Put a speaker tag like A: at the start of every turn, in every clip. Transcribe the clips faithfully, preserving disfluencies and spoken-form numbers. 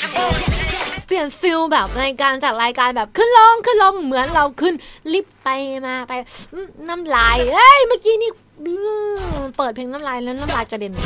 A: เปลี่ยนฟิลแบบในการจัดรายการแบบขึ้นลงขึ้นลงเหมือนเราขึ้นลิฟต์ไปมาไปน้ำลายเอ้ยเมื่อกี้นี่เปิดเพลงน้ำลายแล้วน้ำลายกระเด็น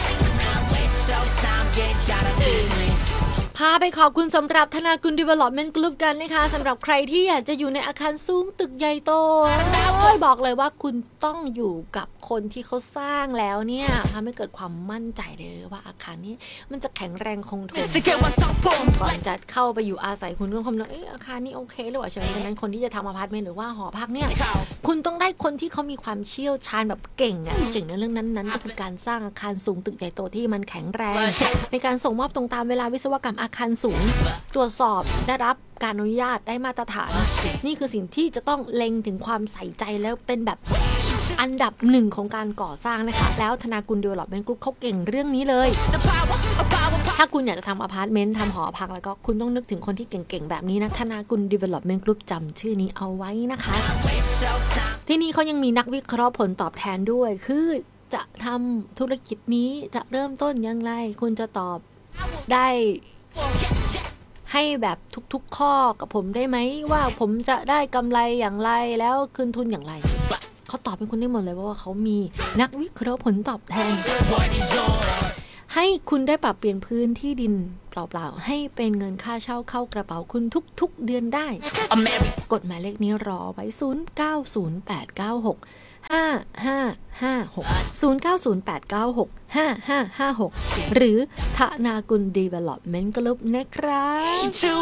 A: พาไปขอบคุณสำหรับธนากุล Development Group กันนะคะสำหรับใครที่อยากจะอยู่ในอาคารสูงตึกใหญ่โตบอกเลยว่าคุณต้องอยู่กับคนที่เขาสร้างแล้วเนี่ยทำให้เกิดความมั่นใจเลยว่าอาคารนี้มันจะแข็งแรงคงทนก่อนจะเข้าไปอยู่อาศัยคุณต้องคำนึงเอออาคารนี้โอเคหรือเปล่าฉะนั้นคนที่จะทำอพาร์ตเมนต์หรือว่าหอพักเนี่ยคุณต้องได้คนที่เขามีความเชี่ยวชาญแบบเก่งอะเก่งในเรื่องนั้นๆก็คือการสร้างอาคารสูงตึกใหญ่โตที่มันแข็งแรงในการส่งมอบตรงตามเวลาวิศวกรรมอาคารสูงตรวจสอบได้รับการอนุญาตได้มาตรฐานนี่คือสิ่งที่จะต้องเล็งถึงความใส่ใจแล้วเป็นแบบอันดับหนึ่งของการก่อสร้างนะคะแล้วธนากุล Development Group เขาเก่งเรื่องนี้เลยถ้าคุณอยากจะทำอพาร์ตเมนต์ทำหอพักแล้วก็คุณต้องนึกถึงคนที่เก่งๆแบบนี้นะธนากุล Development Group จำชื่อนี้เอาไว้นะคะที่นี่เขายังมีนักวิเคราะห์ผลตอบแทนด้วยคือจะทำธุรกิจนี้จะเริ่มต้นยังไงคุณจะตอบได้ให้แบบทุกๆข้อกับผมได้ไหมว่าผมจะได้กำไรอย่างไรแล้วคืนทุนอย่างไรเขาตอบให้คุณได้หมดเลยว่าเขามีนักวิเคราะห์ผลตอบแทนให้คุณได้ปรับเปลี่ยนพื้นที่ดินเปล่าๆให้เป็นเงินค่าเช่าเข้ากระเป๋าคุณทุกๆเดือนได้กดหมายเลขนี้รอไว้ศูนย์ เก้า ศูนย์ แปด เก้า หก ห้า ห้า ห้า หก ศูนย์ เก้า ศูนย์ แปด เก้า หก ห้า ห้า ห้า หกหรือธนากุล Development Group นะครับ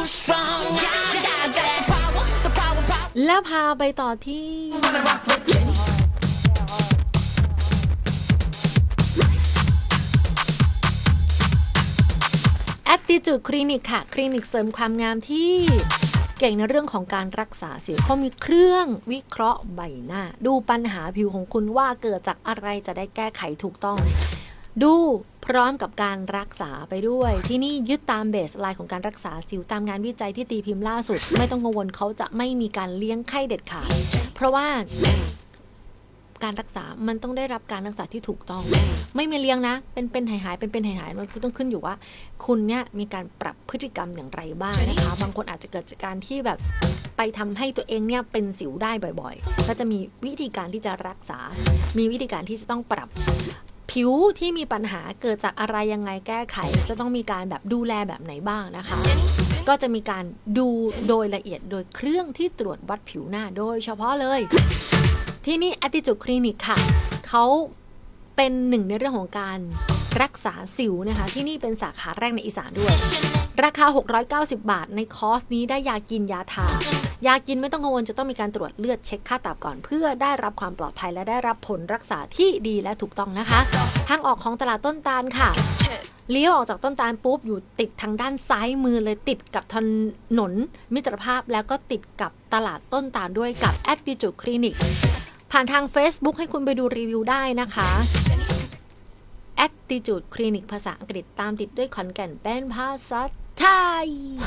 A: แล้วพาไปต่อที่Attitude Clinic ค่ะคลินิกเสริมความงามที่เก่งในเรื่องของการรักษาสิวเขามีเครื่องวิเคราะห์ใบหน้าดูปัญหาผิวของคุณว่าเกิดจากอะไรจะได้แก้ไขถูกต้องดูพร้อมกับการรักษาไปด้วยที่นี่ยึดตามเบสไลน์ของการรักษาสิวตามงานวิจัยที่ตีพิมพ์ล่าสุดไม่ต้องกังวลเขาจะไม่มีการเลี้ยงไข้เด็ดขาดเพราะว่าการรักษามันต้องได้รับการรักษาที่ถูกต้องไม่มีเลี้ยงนะเป็นเป็นหายหายเป็นเป็นหายหายมันต้องขึ้นอยู่ว่าคุณเนี่ยมีการปรับพฤติกรรมอย่างไรบ้างนะคะบางคนอาจจะเกิดจากการที่แบบไปทำให้ตัวเองเนี่ยเป็นสิวได้บ่อยๆก็จะมีวิธีการที่จะรักษามีวิธีการที่จะต้องปรับผิวที่มีปัญหาเกิดจากอะไรยังไงแก้ไขจะต้องมีการแบบดูแลแบบไหนบ้างนะคะก็จะมีการดูโดยละเอียดโดยเครื่องที่ตรวจวัดผิวหน้าโดยเฉพาะเลยที่นี่ Attitude Clinic ค่ะเขาเป็นหนึ่งในเรื่องของการรักษาสิวนะคะที่นี่เป็นสาขาแรกในอีสานด้วยราคาหกร้อยเก้าสิบบาทในคอร์สนี้ได้ยากินยาทายากินไม่ต้องกังวลจะต้องมีการตรวจเลือดเช็คค่าตับก่อนเพื่อได้รับความปลอดภัยและได้รับผลรักษาที่ดีและถูกต้องนะคะทางออกของตลาดต้นตาลค่ะเลี้ยวออกจากต้นตาลปุ๊บอยู่ติดทางด้านซ้ายมือเลยติดกับถนนมิตรภาพแล้วก็ติดกับตลาดต้นตาลด้วยกับ Attitude Clinic ผ่านทาง Facebook ให้คุณไปดูรีวิวได้นะคะ Attitude Clinic ภาษาอังกฤษตามติดด้วยขอนแก่นเป็นภาษาไทย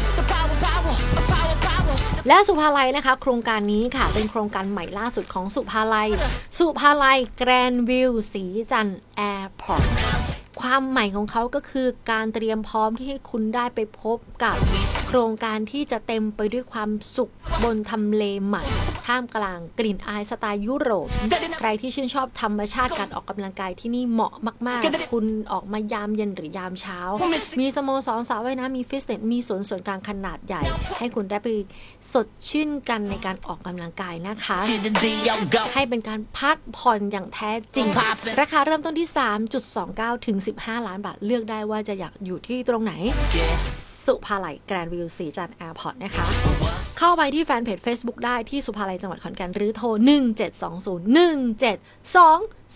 A: และสุภาลัยนะคะโครงการนี้ค่ะเป็นโครงการใหม่ล่าสุดของสุภาลัยสุภาลัยแกรนด์วิวศรีจันทร์แอร์พอร์ตความใหม่ของเขาก็คือการเตรียมพร้อมที่ให้คุณได้ไปพบกับโครงการที่จะเต็มไปด้วยความสุขบนทำเลใหม่ท่ามกลางกลิ่นอายสไตล์ยุโรปใครที่ชื่นชอบธรรมชาติการออกกำลังกายที่นี่เหมาะมากๆคุณออกมายามเย็นหรือยามเช้ามีสโมสรสระว่ายน้ำมีฟิตเนสมีสวนส่วนกลางขนาดใหญ่ให้คุณได้ไปสดชื่นกันในการออกกำลังกายนะคะให้เป็นการพักผ่อนอย่างแท้จริงราคาเริ่มต้นที่ สามจุดสองเก้า ถึง สิบห้า ล้านบาทเลือกได้ว่าจะอยากอยู่ที่ตรงไหนสุภาลัยแกรนด์วิวศรีจันทร์แอร์พอร์ตนะคะเข้าไปที่แฟนเพจ Facebook ได้ที่สุภาลัยจังหวัดขอนแก่นหรือโทรหนึ่งเจ็ดสองศูนย์ หนึ่งเจ็ดสอง